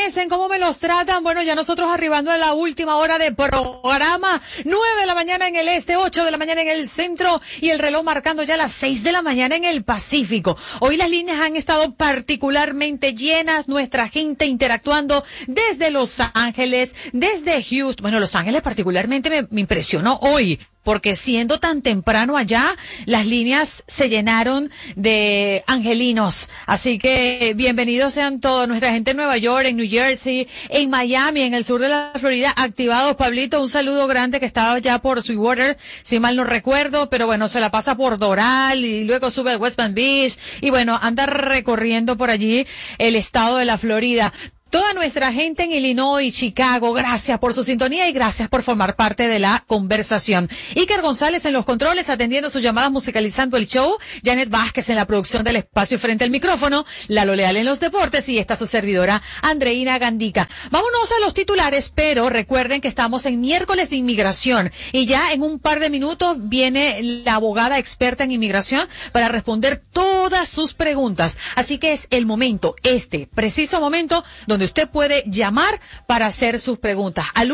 amanecen? ¿Cómo me los tratan? Bueno, ya nosotros arribando a la última hora de programa. 9 de la mañana en el este, 8 de la mañana en el centro y el reloj marcando ya las 6 de la mañana en el Pacífico. Hoy las líneas han estado particularmente llenas, nuestra gente interactuando desde Los Ángeles, desde Houston. Bueno, Los Ángeles particularmente me impresionó hoy, porque siendo tan temprano allá, las líneas se llenaron de angelinos. Así que bienvenidos sean todos, nuestra gente en Nueva York, en New Jersey, en Miami, en el sur de la Florida, activados. Pablito, un saludo grande que estaba ya por Sweetwater, si mal no recuerdo, pero bueno, se la pasa por Doral y luego sube al West Palm Beach y bueno, anda recorriendo por allí el estado de la Florida. Toda nuestra gente en Illinois, Chicago, gracias por su sintonía y gracias por formar parte de la conversación. Iker González en los controles, atendiendo sus llamadas, musicalizando el show. Janet Vázquez en la producción del espacio frente al micrófono. Lalo Leal en los deportes y esta su servidora, Andreina Gandica. Vámonos a los titulares, pero recuerden que estamos en miércoles de inmigración y ya en un par de minutos viene la abogada experta en inmigración para responder todas sus preguntas. Así que es el momento, este preciso momento, donde usted puede llamar para hacer sus preguntas al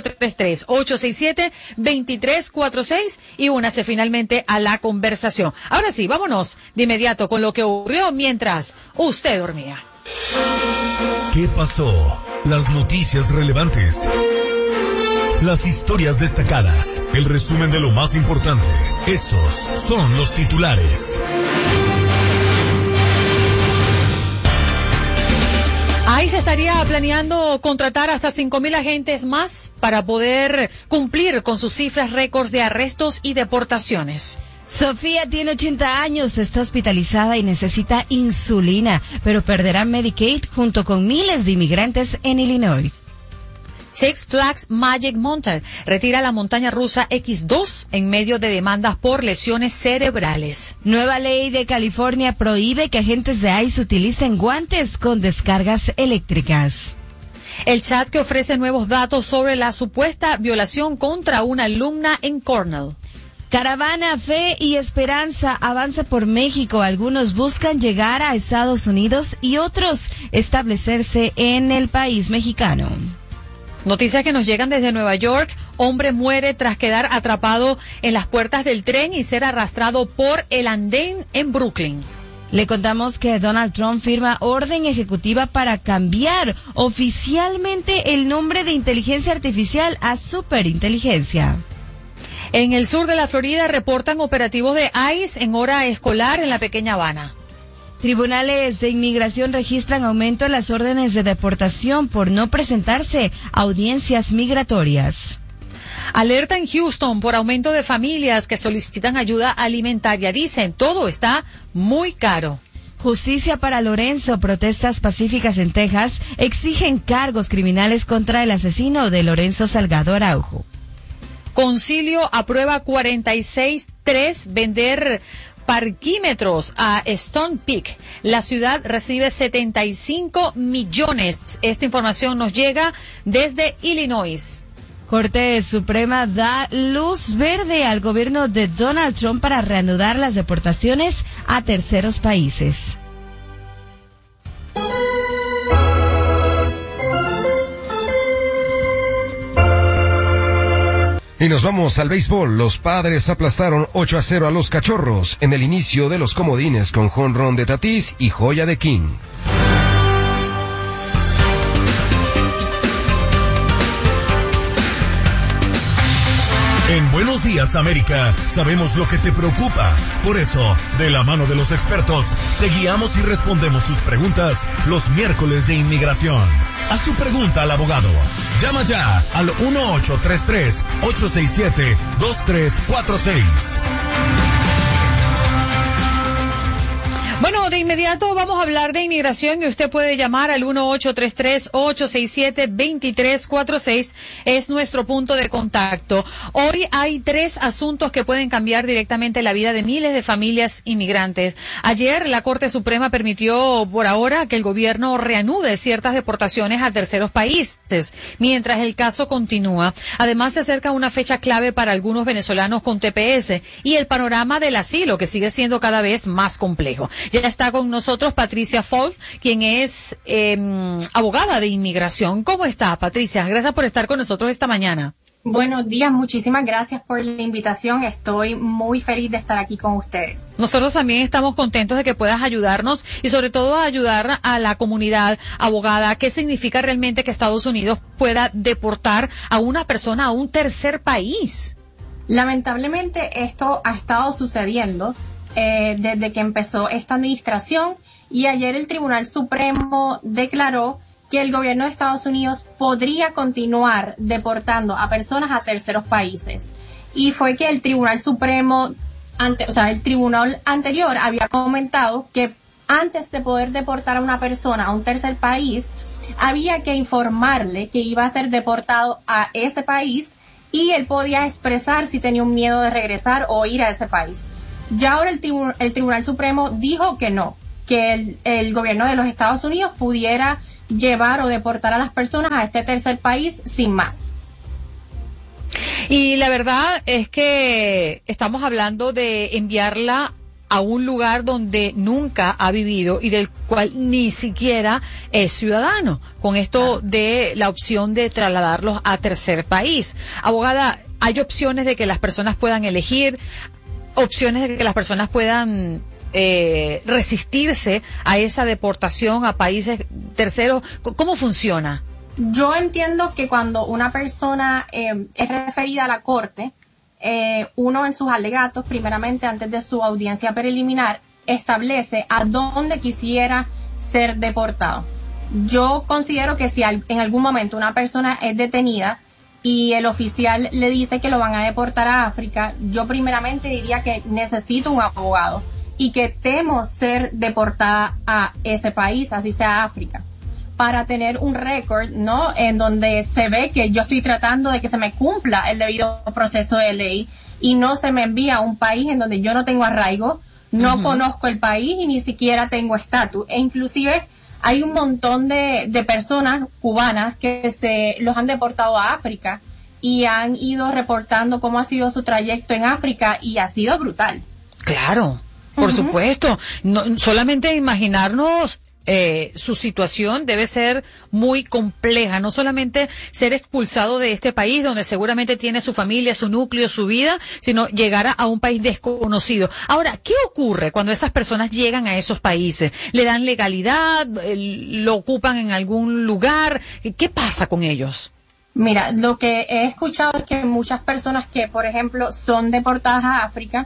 1-833-867-2346 y únase finalmente a la conversación. Ahora sí, vámonos de inmediato con lo que ocurrió mientras usted dormía. ¿Qué pasó? Las noticias relevantes, las historias destacadas, el resumen de lo más importante. Estos son los titulares. ICE estaría planeando contratar hasta 5,000 agentes más para poder cumplir con sus cifras récords de arrestos y deportaciones. Sofía tiene 80 años, está hospitalizada y necesita insulina, pero perderá Medicaid junto con miles de inmigrantes en Illinois. Six Flags Magic Mountain retira la montaña rusa X2 en medio de demandas por lesiones cerebrales. Nueva ley de California prohíbe que agentes de ICE utilicen guantes con descargas eléctricas. El chat que ofrece nuevos datos sobre la supuesta violación contra una alumna en Cornell. Caravana Fe y Esperanza avanza por México. Algunos buscan llegar a Estados Unidos y otros establecerse en el país mexicano. Noticias que nos llegan desde Nueva York. Hombre muere tras quedar atrapado en las puertas del tren y ser arrastrado por el andén en Brooklyn. Le contamos que Donald Trump firma orden ejecutiva para cambiar oficialmente el nombre de inteligencia artificial a superinteligencia. En el sur de la Florida reportan operativos de ICE en hora escolar en la pequeña Habana. Tribunales de inmigración registran aumento en las órdenes de deportación por no presentarse a audiencias migratorias. Alerta en Houston por aumento de familias que solicitan ayuda alimentaria. Dicen, todo está muy caro. Justicia para Lorenzo. Protestas pacíficas en Texas exigen cargos criminales contra el asesino de Lorenzo Salgado Araujo. Concilio aprueba 46.3 vender parquímetros a Stone Peak. La ciudad recibe 75 millones. Esta información nos llega desde Illinois. Corte Suprema da luz verde al gobierno de Donald Trump para reanudar las deportaciones a terceros países. Y nos vamos al béisbol. Los Padres aplastaron 8-0 a los Cachorros en el inicio de los comodines con jonrón de Tatis y joya de King. En Buenos Días, América, sabemos lo que te preocupa. Por eso, de la mano de los expertos, te guiamos y respondemos tus preguntas los miércoles de inmigración. Haz tu pregunta al abogado. Llama ya al 1-833-867-2346. Bueno, de inmediato vamos a hablar de inmigración y usted puede llamar al 1-833-867-2346. Es nuestro punto de contacto. Hoy hay 3 asuntos que pueden cambiar directamente la vida de miles de familias inmigrantes. Ayer la Corte Suprema permitió por ahora que el gobierno reanude ciertas deportaciones a terceros países, mientras el caso continúa. Además, se acerca una fecha clave para algunos venezolanos con TPS y el panorama del asilo, que sigue siendo cada vez más complejo. Ya está con nosotros Patricia Folks, quien es abogada de inmigración. ¿Cómo está, Patricia? Gracias por estar con nosotros esta mañana. Buenos días, muchísimas gracias por la invitación. Estoy muy feliz de estar aquí con ustedes. Nosotros también estamos contentos de que puedas ayudarnos y sobre todo ayudar a la comunidad abogada. ¿Qué significa realmente que Estados Unidos pueda deportar a una persona a un tercer país? Lamentablemente esto ha estado sucediendo desde que empezó esta administración, y ayer el Tribunal Supremo declaró que el gobierno de Estados Unidos podría continuar deportando a personas a terceros países. Y fue que el Tribunal Supremo, el tribunal anterior había comentado que antes de poder deportar a una persona a un tercer país, había que informarle que iba a ser deportado a ese país y él podía expresar si tenía un miedo de regresar o ir a ese país. Ya ahora el Tribunal Supremo dijo que no, que el gobierno de los Estados Unidos pudiera llevar o deportar a las personas a este tercer país sin más. Y la verdad es que estamos hablando de enviarla a un lugar donde nunca ha vivido y del cual ni siquiera es ciudadano, con esto de la opción de trasladarlos a tercer país. Abogada, ¿hay opciones de que las personas puedan elegir, opciones de que las personas puedan resistirse a esa deportación a países terceros? ¿Cómo funciona? Yo entiendo que cuando una persona es referida a la corte, uno en sus alegatos, primeramente antes de su audiencia preliminar, establece a dónde quisiera ser deportado. Yo considero que si en algún momento una persona es detenida y el oficial le dice que lo van a deportar a África, yo primeramente diría que necesito un abogado y que temo ser deportada a ese país, así sea África, para tener un récord, ¿no?, en donde se ve que yo estoy tratando de que se me cumpla el debido proceso de ley y no se me envía a un país en donde yo no tengo arraigo, no conozco el país y ni siquiera tengo estatus. E inclusive hay un montón de personas cubanas que se los han deportado a África y han ido reportando cómo ha sido su trayecto en África y ha sido brutal. Claro. Por supuesto, no, solamente imaginarnos su situación debe ser muy compleja, no solamente ser expulsado de este país donde seguramente tiene su familia, su núcleo, su vida, sino llegar a un país desconocido. Ahora, ¿qué ocurre cuando esas personas llegan a esos países? ¿Le dan legalidad? ¿Lo ocupan en algún lugar? ¿Qué pasa con ellos? Mira, lo que he escuchado es que muchas personas que, por ejemplo, son deportadas a África,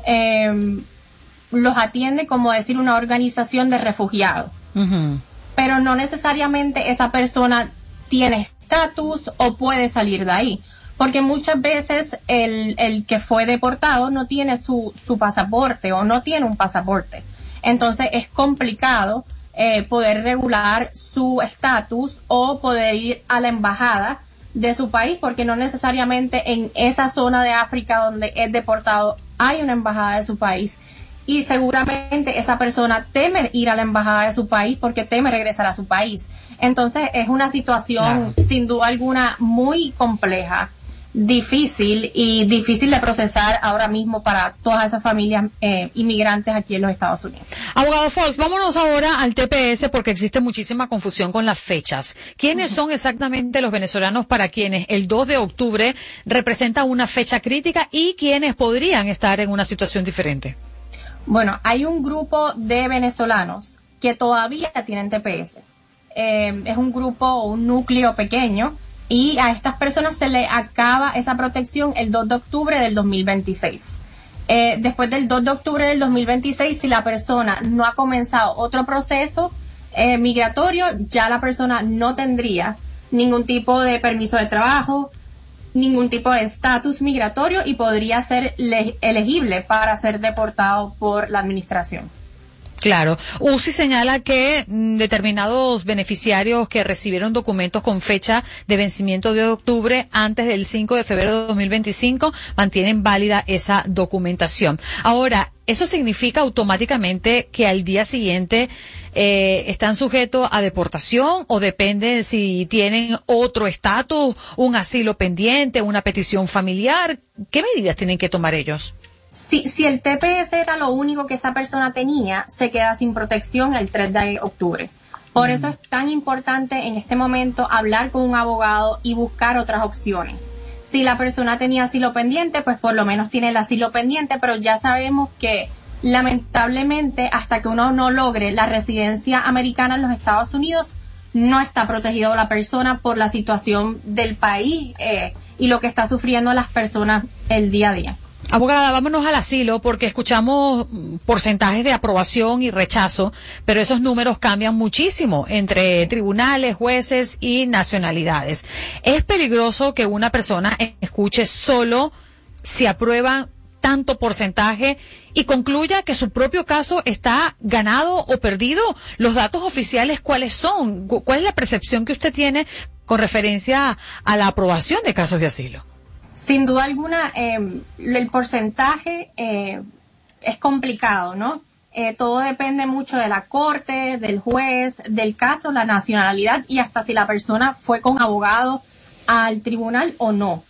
los atiende, como decir, una organización de refugiados. Pero no necesariamente esa persona tiene estatus o puede salir de ahí, porque muchas veces el que fue deportado no tiene su pasaporte o no tiene un pasaporte. Entonces es complicado poder regular su estatus o poder ir a la embajada de su país, porque no necesariamente en esa zona de África donde es deportado hay una embajada de su país. Y seguramente esa persona teme ir a la embajada de su país porque teme regresar a su país. Entonces es una situación, sin duda alguna, muy compleja, difícil de procesar ahora mismo para todas esas familias inmigrantes aquí en los Estados Unidos. Abogado Folks, vámonos ahora al TPS porque existe muchísima confusión con las fechas. ¿Quiénes son exactamente los venezolanos para quienes el 2 de octubre representa una fecha crítica y quienes podrían estar en una situación diferente? Bueno, hay un grupo de venezolanos que todavía tienen TPS. Es un grupo, un núcleo pequeño, y a estas personas se le acaba esa protección el 2 de octubre del 2026. Después del 2 de octubre del 2026, si la persona no ha comenzado otro proceso migratorio, ya la persona no tendría ningún tipo de permiso de trabajo, ningún tipo de estatus migratorio y podría ser elegible para ser deportado por la administración. Claro. UCI señala que determinados beneficiarios que recibieron documentos con fecha de vencimiento de octubre antes del 5 de febrero de 2025 mantienen válida esa documentación. Ahora, ¿eso significa automáticamente que al día siguiente están sujetos a deportación o depende si tienen otro estatus, un asilo pendiente, una petición familiar? ¿Qué medidas tienen que tomar ellos? Si el TPS era lo único que esa persona tenía, se queda sin protección el 3 de octubre. Por eso es tan importante en este momento hablar con un abogado y buscar otras opciones. Si la persona tenía asilo pendiente, pues por lo menos tiene el asilo pendiente, pero ya sabemos que lamentablemente hasta que uno no logre la residencia americana en los Estados Unidos, no está protegido la persona por la situación del país y lo que está sufriendo las personas el día a día. Abogada, vámonos al asilo porque escuchamos porcentajes de aprobación y rechazo, pero esos números cambian muchísimo entre tribunales, jueces y nacionalidades. ¿Es peligroso que una persona escuche solo si aprueban tanto porcentaje y concluya que su propio caso está ganado o perdido? ¿Los datos oficiales cuáles son? ¿Cuál es la percepción que usted tiene con referencia a la aprobación de casos de asilo? Sin duda alguna, el porcentaje es complicado, ¿no? Todo depende mucho de la corte, del juez, del caso, la nacionalidad y hasta si la persona fue con abogado al tribunal o no.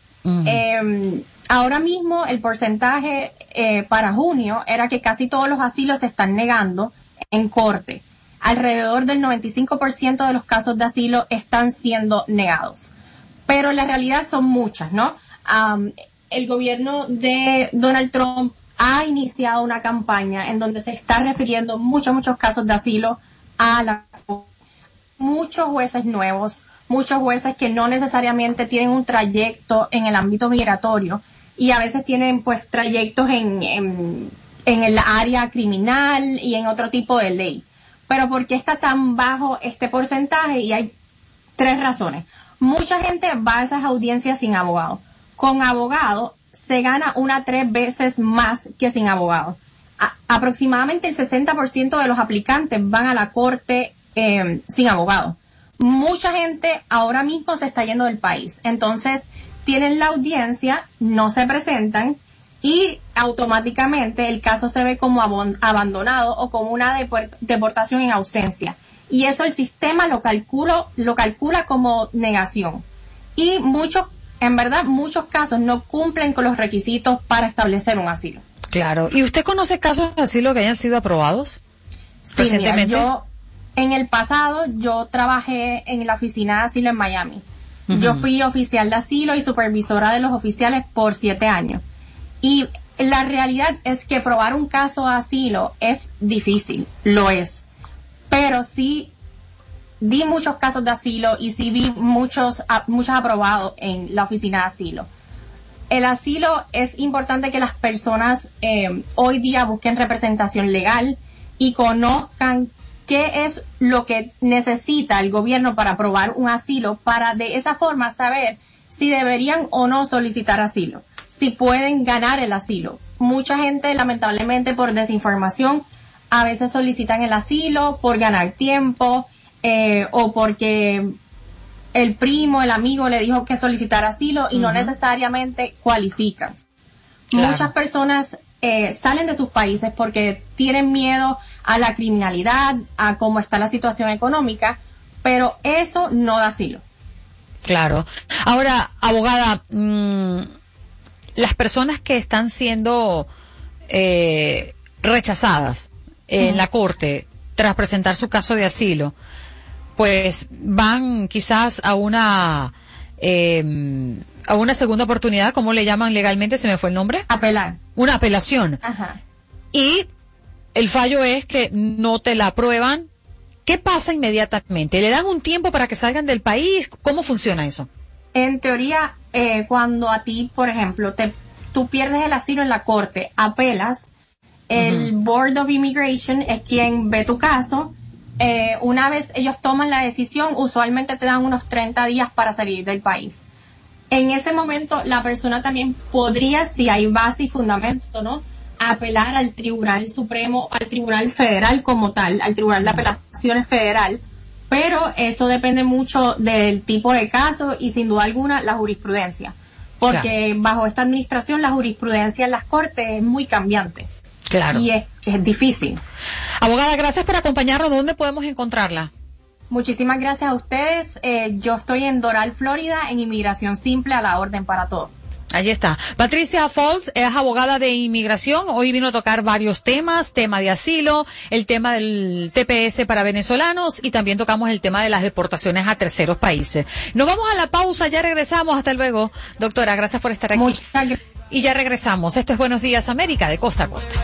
Ahora mismo el porcentaje para junio era que casi todos los asilos se están negando en corte. Alrededor del 95% de los casos de asilo están siendo negados. Pero la realidad son muchas, ¿no? El gobierno de Donald Trump ha iniciado una campaña en donde se está refiriendo muchos casos de asilo a muchos jueces nuevos, muchos jueces que no necesariamente tienen un trayecto en el ámbito migratorio y a veces tienen pues trayectos en el área criminal y en otro tipo de ley. Pero ¿por qué está tan bajo este porcentaje? Y hay 3 razones. Mucha gente va a esas audiencias sin abogado. Con abogado se gana 1 a 3 veces más que sin abogado. Aproximadamente el 60% de los aplicantes van a la corte sin abogado. Mucha gente ahora mismo se está yendo del país. Entonces tienen la audiencia, no se presentan y automáticamente el caso se ve como abandonado o como una deportación en ausencia. Y eso el sistema lo calcula como negación. Y en verdad, muchos casos no cumplen con los requisitos para establecer un asilo. Claro. ¿Y usted conoce casos de asilo que hayan sido aprobados recientemente? Mira, en el pasado, yo trabajé en la oficina de asilo en Miami. Yo fui oficial de asilo y supervisora de los oficiales por 7 años. Y la realidad es que probar un caso de asilo es difícil, lo es. Pero sí di muchos casos de asilo y sí vi muchos aprobados en la oficina de asilo. El asilo es importante que las personas hoy día busquen representación legal y conozcan qué es lo que necesita el gobierno para aprobar un asilo, para de esa forma saber si deberían o no solicitar asilo, si pueden ganar el asilo. Mucha gente, lamentablemente, por desinformación, a veces solicitan el asilo por ganar tiempo, o porque el primo, el amigo le dijo que solicitar asilo y no necesariamente cualifican. Claro. Muchas personas salen de sus países porque tienen miedo a la criminalidad, a cómo está la situación económica, pero eso no da asilo. Claro. Ahora, abogada, las personas que están siendo rechazadas en la corte tras presentar su caso de asilo, pues van quizás a una segunda oportunidad, ¿cómo le llaman legalmente? ¿Se me fue el nombre? Apelar. Una apelación. Ajá. Y el fallo es que no te la aprueban. ¿Qué pasa inmediatamente? ¿Le dan un tiempo para que salgan del país? ¿Cómo funciona eso? En teoría, cuando a ti, por ejemplo, tú pierdes el asilo en la corte, apelas, el Board of Immigration es quien ve tu caso. Una vez ellos toman la decisión, usualmente te dan unos 30 días para salir del país. En ese momento, la persona también podría, si hay base y fundamento, ¿no?, apelar al Tribunal Supremo, al Tribunal Federal como tal, al Tribunal de Apelaciones Federal, pero eso depende mucho del tipo de caso y sin duda alguna la jurisprudencia, porque bajo esta administración la jurisprudencia en las cortes es muy cambiante. Claro. Y es difícil. Abogada, gracias por acompañarnos. ¿Dónde podemos encontrarla? Muchísimas gracias a ustedes. Yo estoy en Doral, Florida, en Inmigración Simple, a la orden para todos. Allí está. Patricia Falls es abogada de inmigración. Hoy vino a tocar varios temas, tema de asilo, el tema del TPS para venezolanos y también tocamos el tema de las deportaciones a terceros países. Nos vamos a la pausa, ya regresamos. Hasta luego. Doctora, gracias por estar aquí. Y ya regresamos. Esto es Buenos Días América de costa a costa.